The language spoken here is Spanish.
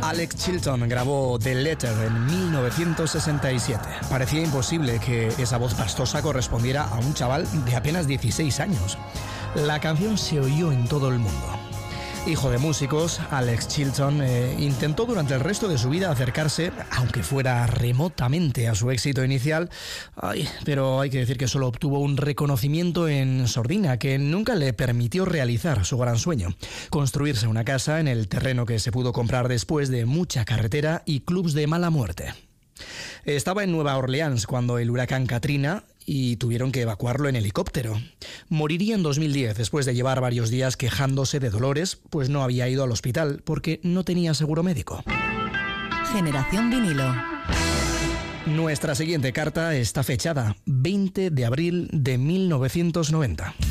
Alex Chilton grabó The Letter en 1967. Parecía imposible que esa voz pastosa correspondiera a un chaval de apenas 16 años. La canción se oyó en todo el mundo. Hijo de músicos, Alex Chilton intentó durante el resto de su vida acercarse, aunque fuera remotamente, a su éxito inicial, pero hay que decir que solo obtuvo un reconocimiento en sordina que nunca le permitió realizar su gran sueño: construirse una casa en el terreno que se pudo comprar después de mucha carretera y clubs de mala muerte. Estaba en Nueva Orleans cuando el huracán Katrina y tuvieron que evacuarlo en helicóptero. Moriría en 2010 después de llevar varios días quejándose de dolores, pues no había ido al hospital porque no tenía seguro médico. Generación Vinilo. Nuestra siguiente carta está fechada 20 de abril de 1990.